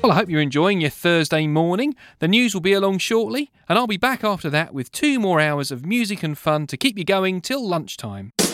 Well, I hope you're enjoying your Thursday morning. The news will be along shortly, and I'll be back after that with 2 more hours of music and fun to keep you going till lunchtime.